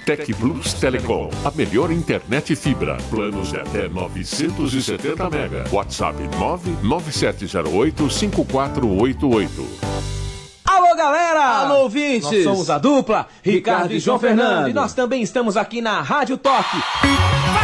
Tec Plus Telecom, a melhor internet fibra. Planos de até 970 mega. WhatsApp 997085488. Alô, galera! Alô, ouvintes! Nós somos a dupla Ricardo e João Fernando. E nós também estamos aqui na Rádio Toque.